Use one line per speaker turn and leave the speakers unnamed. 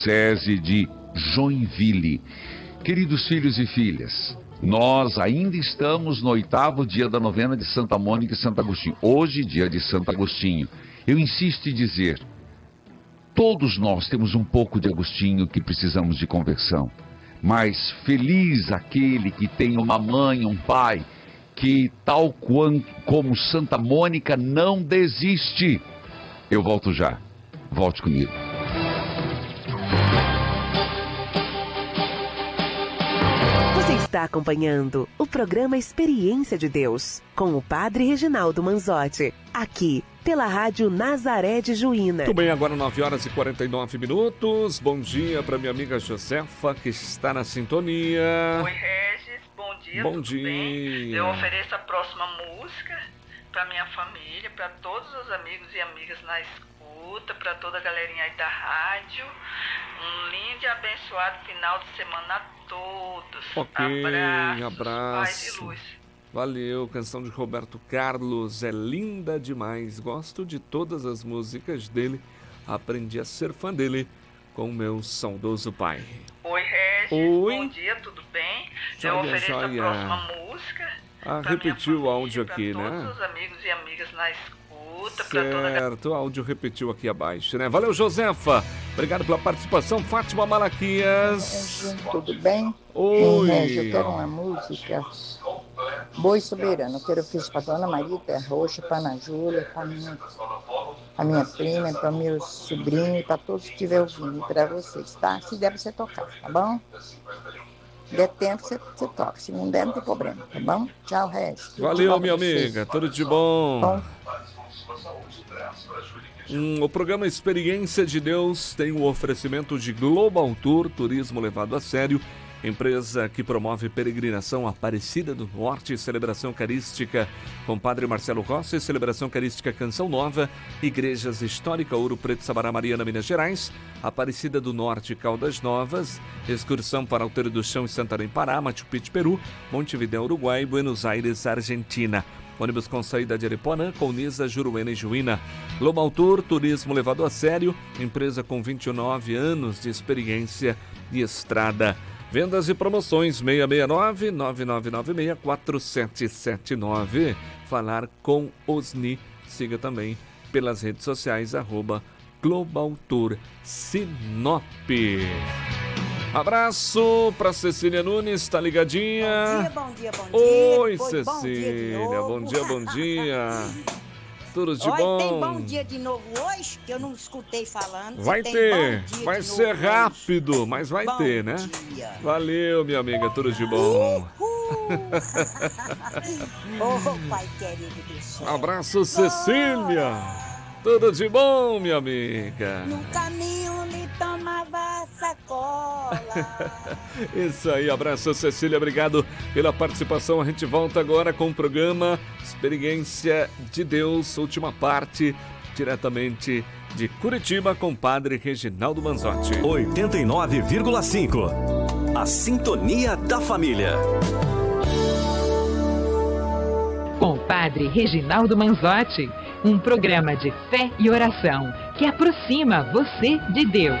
Diocese de Joinville. Queridos filhos e filhas, nós ainda estamos no 8º dia da novena de Santa Mônica e Santo Agostinho. Hoje, dia de Santo Agostinho. Eu insisto em dizer, todos nós temos um pouco de Agostinho que precisamos de conversão. Mas feliz aquele que tem uma mãe, um pai, que tal como Santa Mônica não desiste. Eu volto já. Volte comigo.
Você está acompanhando o programa Experiência de Deus, com o Padre Reginaldo Manzotti, aqui pela Rádio Nazaré de Juína.
Muito bem, agora 9h49. Bom dia para minha amiga Josefa, que está na sintonia.
Oi, Regis, bom dia,
bom
tudo
dia.
bem? Eu ofereço a próxima música para minha família, para todos os amigos e amigas na escuta, para toda a galerinha aí da rádio. Um lindo e abençoado final de semana a todos.
Ok,
abraço.
Paz
e luz.
Valeu, canção de Roberto Carlos, é linda demais. Gosto de todas as músicas dele. Aprendi a ser fã dele com meu saudoso pai.
Oi, Regis.
Oi.
Bom dia, tudo bem?
Joia,
eu ofereço
joia.
a próxima música.
Repetiu o áudio aqui,
pra
né?
todos os amigos e amigas na escuta, para toda a
Certo, o áudio repetiu aqui abaixo, né? Valeu, Josefa. Obrigado pela participação. Fátima Malaquias.
Tudo bem?
Oi.
Régio, eu quero uma música. Boi Soberano. Eu quero oferecer para Dona Marita Roxa, para Ana Júlia, para minha prima, para meus sobrinhos e para todos que estiverem ouvindo, e para vocês, tá? Se der, você tocar, tá bom? Se der tempo, você toca. Se não der, não tem problema, tá bom? Tchau, Regis.
Valeu, minha amiga. Tudo de bom. O programa Experiência de Deus tem o oferecimento de Global Tour, turismo levado a sério, empresa que promove peregrinação Aparecida do Norte, celebração eucarística com Padre Marcelo Rossi, celebração eucarística Canção Nova, Igrejas Histórica Ouro Preto, Sabará, Mariana, Minas Gerais, Aparecida do Norte, Caldas Novas, excursão para Alteiro do Chão e Santarém, Pará, Machu Picchu, Peru, Montevidéu, Uruguai, Buenos Aires, Argentina. Ônibus com saída de Aripuanã, Colniza, Juruena e Juína. Global Tour, turismo levado a sério, empresa com 29 anos de experiência e estrada. Vendas e promoções 669-9996-4779. Falar com Osni. Siga também pelas redes sociais @Global Tour Sinop. Abraço para Cecília Nunes, tá ligadinha?
Bom dia.
Oi,
Depois,
Cecília, bom dia. Tudo de
Olha,
bom?
tem bom dia de novo hoje, que eu não escutei falando.
Vai ter, vai ser rápido, mas vai ter, né?
Dia.
Valeu, minha amiga, tudo de bom.
Pai querido do céu.
Abraço, Cecília. Tudo de bom, minha amiga.
No caminho me tomava sacola.
Isso aí, abraço, Cecília, obrigado pela participação. A gente volta agora com o programa Experiência de Deus, última parte, diretamente de Curitiba, com o Padre Reginaldo Manzotti.
89,5. A sintonia da família.
Com o Padre Reginaldo Manzotti, um programa de fé e oração que aproxima você de Deus.